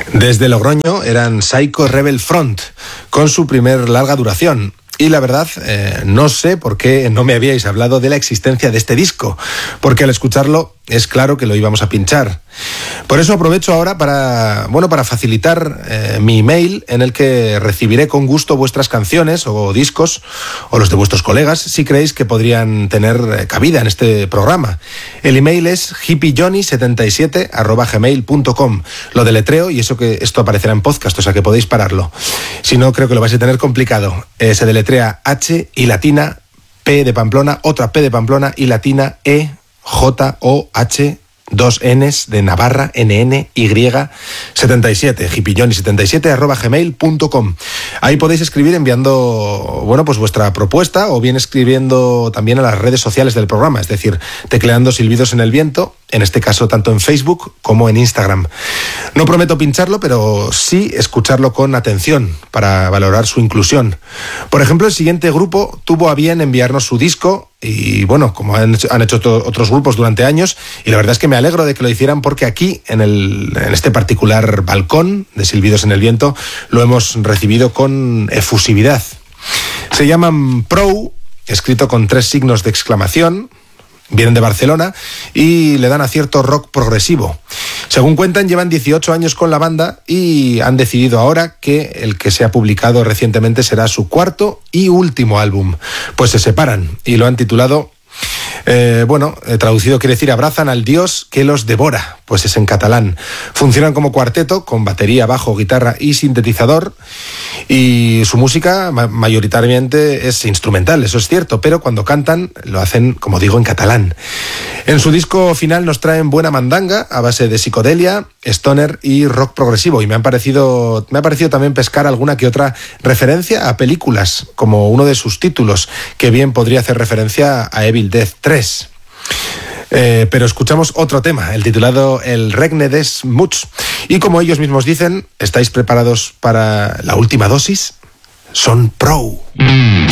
Desde Logroño eran Psycho Rebel Front, con su primer larga duración. Y la verdad, no sé por qué no me habíais hablado de la existencia de este disco, porque al escucharlo es claro que lo íbamos a pinchar. Por eso aprovecho ahora para facilitar mi email, en el que recibiré con gusto vuestras canciones o discos, o los de vuestros colegas, si creéis que podrían tener cabida en este programa. El email es hippiejohnny77@gmail.com. Lo deletreo, y esto aparecerá en podcast, o sea que podéis pararlo. Si no, creo que lo vais a tener complicado. Se deletrea H y latina, P de Pamplona, otra P de Pamplona y latina E, J, O, H, 2 Ns de Navarra, NN, Y, 77, hippiejohnny77@gmail.com. Ahí podéis escribir enviando, vuestra propuesta, o bien escribiendo también a las redes sociales del programa, es decir, tecleando Silbidos en el Viento, en este caso tanto en Facebook como en Instagram. No prometo pincharlo, pero sí escucharlo con atención para valorar su inclusión. Por ejemplo, el siguiente grupo tuvo a bien enviarnos su disco, y como han hecho otros grupos durante años, y la verdad es que me alegro de que lo hicieran, porque aquí, en este particular balcón de Silbidos en el Viento, lo hemos recibido con efusividad. Se llaman Pro, escrito con 3 signos de exclamación. Vienen de Barcelona y le dan a cierto rock progresivo. Según cuentan, llevan 18 años con la banda y han decidido ahora que el que se ha publicado recientemente será su cuarto y último álbum. Pues se separan y lo han titulado, traducido quiere decir abrazan al dios que los devora, pues es en catalán. Funcionan como cuarteto con batería, bajo, guitarra y sintetizador, y su música mayoritariamente es instrumental, eso es cierto, pero cuando cantan lo hacen, como digo, en catalán. En su disco final nos traen buena mandanga a base de psicodelia, stoner y rock progresivo, y me ha parecido también pescar alguna que otra referencia a películas, como uno de sus títulos, que bien podría hacer referencia a Evil Dead 3. Pero escuchamos otro tema, el titulado El Regne des Muts. Y como ellos mismos dicen, ¿estáis preparados para la última dosis? Son Pro.